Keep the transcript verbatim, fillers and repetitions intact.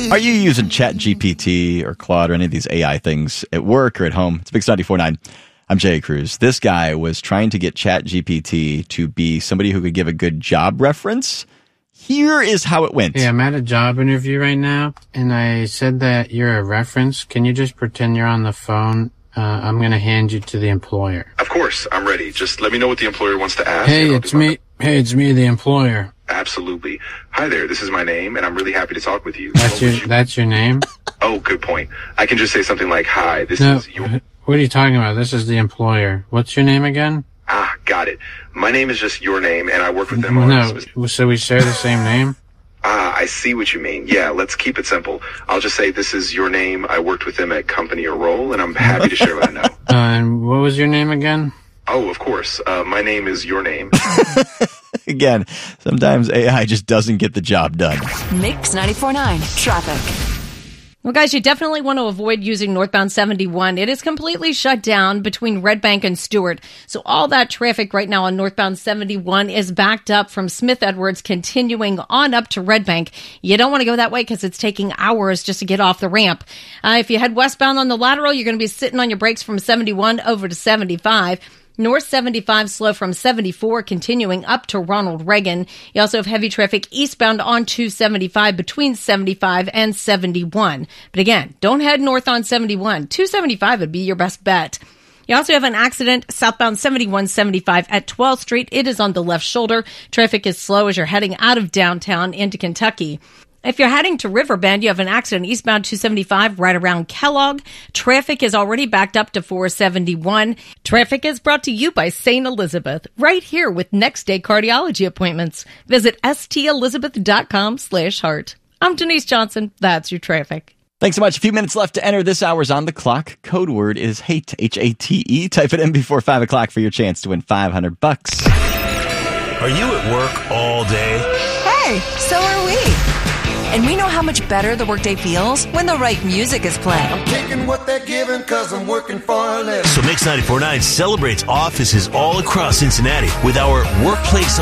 Are you using ChatGPT or Claude or any of these A I things at work or at home? It's Big ninety-four point nine. I'm Jay Cruz. This guy was trying to get ChatGPT to be somebody who could give a good job reference. Here is how it went. Hey, I'm at a job interview right now, and I said that you're a reference. Can you just pretend you're on the phone? Uh, I'm going to hand you to the employer. Of course, I'm ready. Just let me know what the employer wants to ask. Hey, it's me. Hey, it's me, the employer. Absolutely. Hi there, this is my name, and I'm really happy to talk with you. That's your, you... that's your name? Oh, good point. I can just say something like, hi, this no, is your... What are you talking about? This is the employer. What's your name again? Ah, got it. My name is just your name, and I work with them no, on... No, specific... so we share the same name? Ah, I see what you mean. Yeah, let's keep it simple. I'll just say this is your name. I worked with them at company or role, and I'm happy to share what I know. Uh, and what was your name again? Oh, of course. Uh, my name is your name. Again, sometimes A I just doesn't get the job done. Mix ninety-four point nine Traffic. Well, guys, you definitely want to avoid using northbound seventy-one. It is completely shut down between Red Bank and Stewart. So all that traffic right now on northbound seventy-one is backed up from Smith Edwards, continuing on up to Red Bank. You don't want to go that way because it's taking hours just to get off the ramp. Uh, if you head westbound on the lateral, you're going to be sitting on your brakes from seventy-one over to seventy-five. North seventy-five slow from seventy-four, continuing up to Ronald Reagan. You also have heavy traffic eastbound on two seventy-five between seventy-five and seventy-one. But again, don't head north on seventy-one. two seventy-five would be your best bet. You also have an accident southbound seventy-one seventy-five at twelfth Street. It is on the left shoulder. Traffic is slow as you're heading out of downtown into Kentucky. If you're heading to Riverbend, you have an accident eastbound two seventy-five right around Kellogg. Traffic is already backed up to four seventy-one. Traffic is brought to you by Saint Elizabeth, right here with next day cardiology appointments. Visit stelizabeth.com slash heart. I'm Denise Johnson. That's your traffic. Thanks so much. A few minutes left to enter. This hour's on the clock. Code word is hate, H A T E. Type it in before five o'clock for your chance to win five hundred bucks. Are you at work all day? Hey, so are we. And we know how much better the workday feels when the right music is playing. I'm taking what they're giving because I'm working for a living. So Mix ninety-four point nine celebrates offices all across Cincinnati with our Workplace